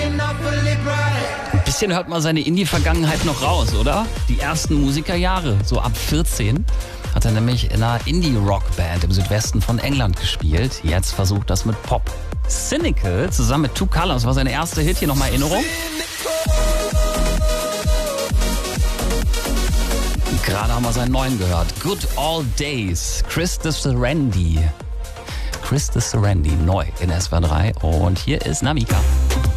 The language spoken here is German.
Ein bisschen hört man seine Indie-Vergangenheit noch raus, oder? Die ersten Musikerjahre, so ab 14, hat er nämlich in einer Indie-Rock-Band im Südwesten von England gespielt. Jetzt versucht das mit Pop. Cynical zusammen mit Two Colors war seine erste Hit. Hier nochmal Erinnerung. Gerade haben wir seinen neuen gehört. Good Old Days. Chris Sarandon neu in SWR 3. Und hier ist Namika.